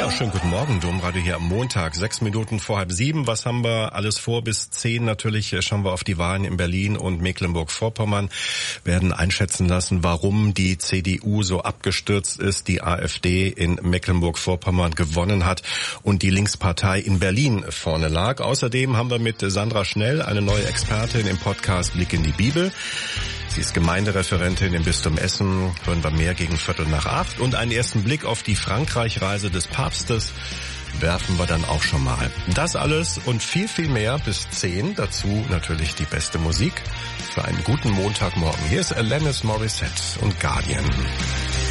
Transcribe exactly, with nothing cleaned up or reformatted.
Ja, schönen guten Morgen, Domradio hier am Montag, sechs Minuten vor halb sieben. Was haben wir alles vor? Bis zehn natürlich schauen wir auf die Wahlen in Berlin und Mecklenburg-Vorpommern, werden einschätzen lassen, warum die C D U so abgestürzt ist, die AfD in Mecklenburg-Vorpommern gewonnen hat und die Linkspartei in Berlin vorne lag. Außerdem haben wir mit Sandra Schnell eine neue Expertin im Podcast Blick in die Bibel. Sie ist Gemeindereferentin im Bistum Essen, hören wir mehr gegen Viertel nach acht. Und einen ersten Blick auf die Frankreich-Reise des Papstes werfen wir dann auch schon mal. Das alles und viel, viel mehr bis zehn. Dazu natürlich die beste Musik für einen guten Montagmorgen. Hier ist Alanis Morissette und Guardian.